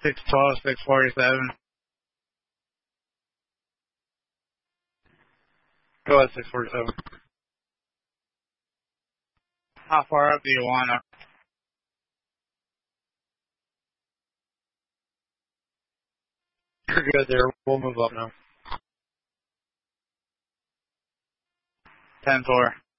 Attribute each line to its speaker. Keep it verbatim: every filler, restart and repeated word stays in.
Speaker 1: six twelve, six forty-seven. Go at six forty-seven. How far up do you want to? You're good there. We'll move up now. ten four.